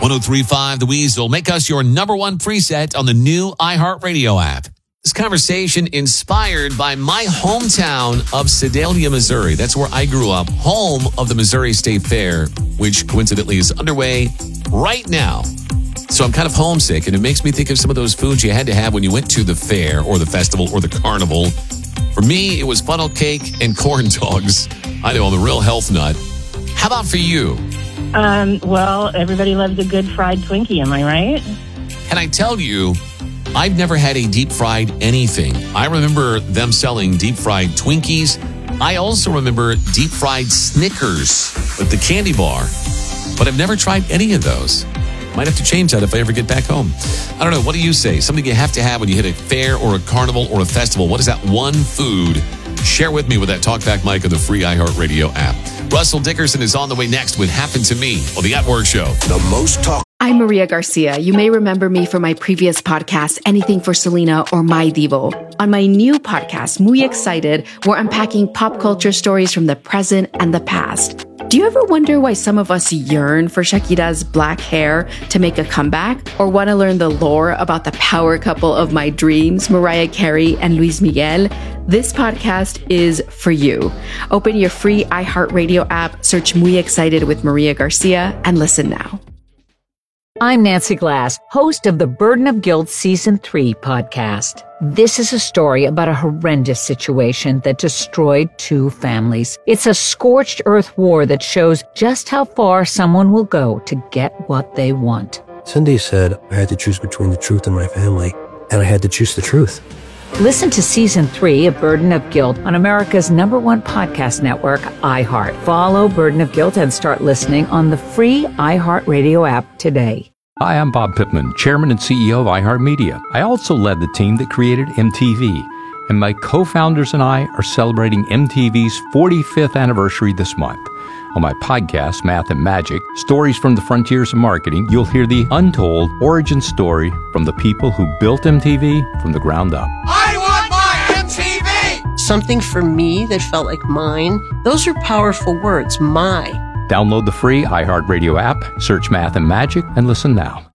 103.5 The Weasel. Make us your number one preset on the new iHeartRadio app. This conversation inspired by my hometown of Sedalia, Missouri. That's where I grew up, home of the Missouri State Fair, which coincidentally is underway right now. So I'm kind of homesick, and it makes me think of some of those foods you had to have when you went to the fair or the festival or the carnival. For me, it was funnel cake and corn dogs. I know, I'm a real health nut. How about for you? Well, everybody loves a good fried Twinkie, am I right? Can I tell you, I've never had a deep-fried anything. I remember them selling deep-fried Twinkies. I also remember deep-fried Snickers with the candy bar, but I've never tried any of those. Might have to change that if I ever get back home. I don't know. What do you say? Something you have to have when you hit a fair or a carnival or a festival. What is that one food? Share with me with that TalkBack mic on the free iHeartRadio app. Russell Dickerson is on the way next with Happened to Me on the At Work Show. The most talk. I'm Maria Garcia. You may remember me from my previous podcast, Anything for Selena or My Divo. On my new podcast, Muy Excited, we're unpacking pop culture stories from the present and the past. Do you ever wonder why some of us yearn for Shakira's black hair to make a comeback? Or want to learn the lore about the power couple of my dreams, Mariah Carey and Luis Miguel? This podcast is for you. Open your free iHeartRadio app, search Muy Excited with Maria Garcia, and listen now. I'm Nancy Glass, host of the Burden of Guilt Season 3 podcast. This is a story about a horrendous situation that destroyed 2 families. It's a scorched earth war that shows just how far someone will go to get what they want. Cindy said I had to choose between the truth and my family, and I had to choose the truth. Listen to Season 3 of Burden of Guilt on America's #1 podcast network, iHeart. Follow Burden of Guilt and start listening on the free iHeartRadio app today. Hi, I'm Bob Pittman, Chairman and CEO of iHeartMedia. I also led the team that created MTV, and my co-founders and I are celebrating MTV's 45th anniversary this month. On my podcast, Math and Magic, Stories from the Frontiers of Marketing, you'll hear the untold origin story from the people who built MTV from the ground up. I want my MTV! Something for me that felt like mine. Those are powerful words, my. Download the free iHeartRadio app, search Math and Magic, and listen now.